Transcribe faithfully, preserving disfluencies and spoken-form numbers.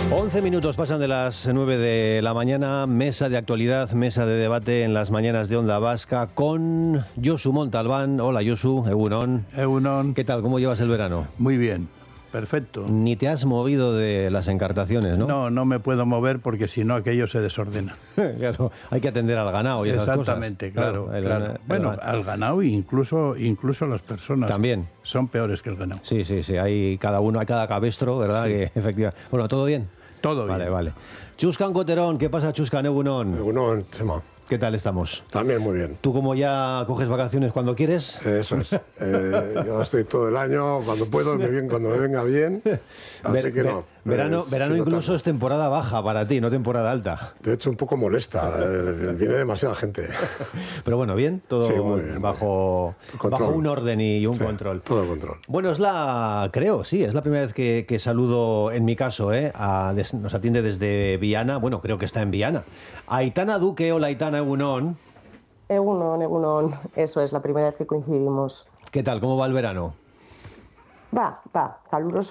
once minutos pasan de las nueve de la mañana, mesa de actualidad, mesa de debate en las mañanas de Onda Vasca con Josu Montalbán. Hola Josu, Egunon. Egunon. ¿Qué tal? ¿Cómo llevas el verano? Muy bien, perfecto. Ni te has movido de las encartaciones, ¿no? No, no me puedo mover porque si no aquello se desordena. Claro, hay que atender al ganado y esas cosas. Exactamente, claro. el- claro. el- bueno, el- al ganado e incluso, incluso las personas. También. Son peores que el ganado. Sí, sí, sí, hay cada uno, hay cada cabestro, ¿verdad? Sí. Que efectivamente. Bueno, ¿todo bien? Todo Vale, bien. vale. Chuscan Coterón, ¿qué pasa, Chuscan Egunon? Egunon, Chema. ¿Qué tal estamos? También muy bien. ¿Tú como ya coges vacaciones cuando quieres? Eso es. Eh, yo estoy todo el año, cuando puedo, me bien, cuando me venga bien. Así Ver- que ver- no. Verano, eh, verano sin incluso notarlo. es temporada baja para ti, no temporada alta. De hecho, un poco molesta. eh, viene demasiada gente. Pero bueno, bien, todo Sí, muy bien, muy bajo, Control. bajo un orden y un Sí, control. Todo control. Bueno, es la, creo, sí, es la primera vez que, que saludo, en mi caso, ¿eh? A- des- nos atiende desde Viana, bueno, creo que está en Viana. Aitana Duque, hola Aitana, Egunon. Egunon, Egunon. Eso es, la primera vez que coincidimos. ¿Qué tal? ¿Cómo va el verano? Va, va, caluroso.